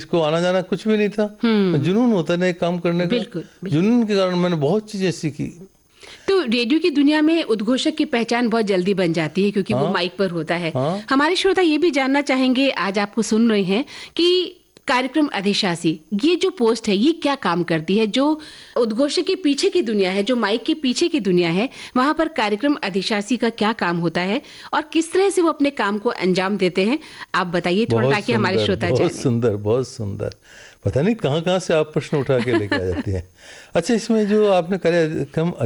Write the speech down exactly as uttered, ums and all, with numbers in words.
को आना जाना कुछ भी नहीं था, जुनून होता है ना एक काम करने का। बिल्कुल, बिल्कुल। जुनून के कारण मैंने बहुत चीजें सीखी। तो रेडियो की दुनिया में उद्घोषक की पहचान बहुत जल्दी बन जाती है क्योंकि हाँ, वो माइक पर होता है। हाँ, हमारे श्रोता ये भी जानना चाहेंगे, आज आपको सुन रहे हैं कि कार्यक्रम अधिशासी, ये जो पोस्ट है ये क्या काम करती है? जो उद्घोषक के पीछे की दुनिया है, जो माइक के पीछे की दुनिया है, वहां पर कार्यक्रम अधिशासी का क्या काम होता है और किस तरह से वो अपने काम को अंजाम देते हैं, आप बताइए थोड़ा, ताकि हमारे श्रोता जाने। बहुत सुंदर, बहुत सुंदर। पता नहीं कहाँ कहाँ से आप प्रश्न उठा के लेके आ जाती हैं। अच्छा, इसमें जो आपने कार्यक्रम